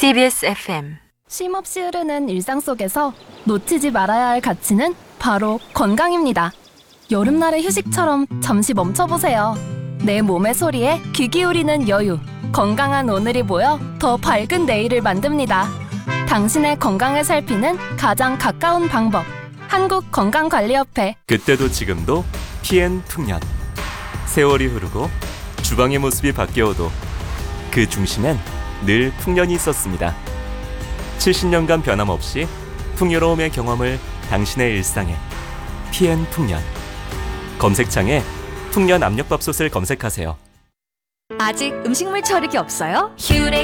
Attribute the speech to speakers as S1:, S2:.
S1: TBS FM
S2: 쉼없이 흐르는 일상 속에서 놓치지 말아야 할 가치는 바로 건강입니다. 여름날의 휴식처럼 잠시 멈춰보세요. 내 몸의 소리에 귀 기울이는 여유. 건강한 오늘이 모여 더 밝은 내일을 만듭니다. 당신의 건강을 살피는 가장 가까운 방법. 한국건강관리협회.
S3: 그때도 지금도 TN 풍년. 세월이 흐르고 주방의 모습이 바뀌어도 그 중심엔 늘 풍년이 있었습니다. 70년간 변함없이 풍요로움의 경험을 당신의 일상에. TN 풍년. 검색창에 풍년 압력밥솥을 검색하세요.
S4: 아직 음식물 처리기 없어요? 휴레